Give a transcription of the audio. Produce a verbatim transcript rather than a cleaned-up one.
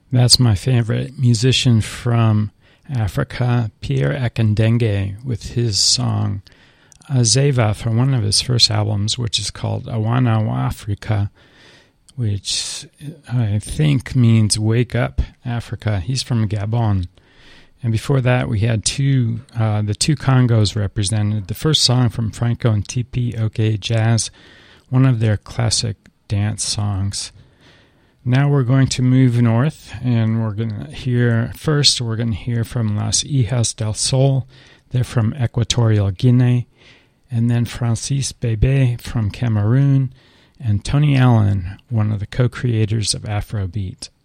That's my favorite musician from Africa, Pierre Akindenge, with his song Azeva from one of his first albums, which is called Awana wa Africa, which I think means Wake Up Africa. He's from Gabon. And before that, we had two, uh, the two Congos represented. The first song from Franco and T P OK Jazz, one of their classic dance songs. Now we're going to move north, and we're going to hear, first we're going to hear from Las Hijas del Sol. They're from Equatorial Guinea. And then Francis Bebe from Cameroon, and Tony Allen, one of the co-creators of Afrobeat.